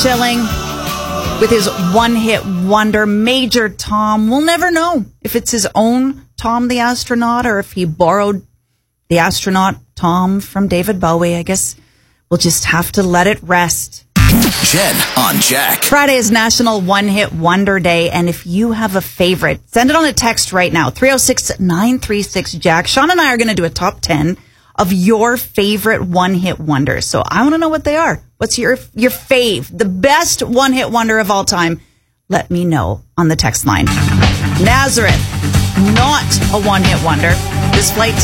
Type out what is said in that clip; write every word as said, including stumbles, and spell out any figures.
Chilling with his one-hit wonder, Major Tom. We'll never know if it's his own Tom the astronaut or if he borrowed the astronaut Tom from David Bowie. I guess we'll just have to let it rest. Jen on Jack. Friday is National One-Hit Wonder Day, and if you have a favorite, send it on a text right now, three oh six, nine three six, Jack. Sean and I are going to do a top ten of your favorite one-hit wonders. So I want to know what they are. What's your your fave, the best one-hit wonder of all time? Let me know on the text line. Nazareth, not a one-hit wonder. This flight